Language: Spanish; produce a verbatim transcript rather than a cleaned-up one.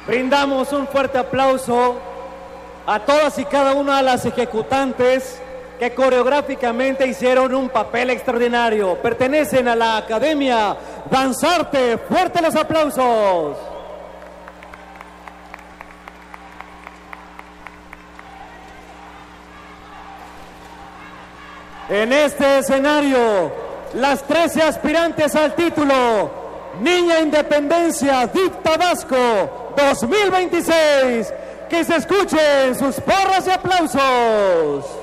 Brindamos un fuerte aplauso a todas y cada una de las ejecutantes que coreográficamente hicieron un papel extraordinario. Pertenecen a la Academia Danzarte. ¡Fuertes los aplausos! En este escenario, las trece aspirantes al título Niña Independencia D I F Tabasco dos mil veintiséis. Que se escuchen sus porras y aplausos.